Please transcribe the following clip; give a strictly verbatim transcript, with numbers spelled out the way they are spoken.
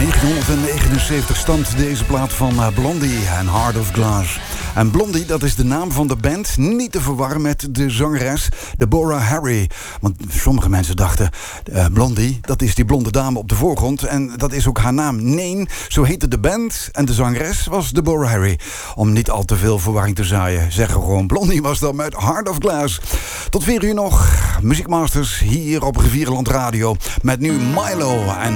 negentienhonderdnegenenzeventig stamt deze plaat van Blondie en Heart of Glass. En Blondie, dat is de naam van de band. Niet te verwarren met de zangeres Deborah Harry. Want sommige mensen dachten, uh, Blondie, dat is die blonde dame op de voorgrond. En dat is ook haar naam. Nee, zo heette de band. En de zangeres was Deborah Harry. Om niet al te veel verwarring te zaaien, zeggen we gewoon Blondie was dan met Heart of Glass. Tot vier uur nog, Muziekmasters hier op Rivierenland Radio. Met nu Milo en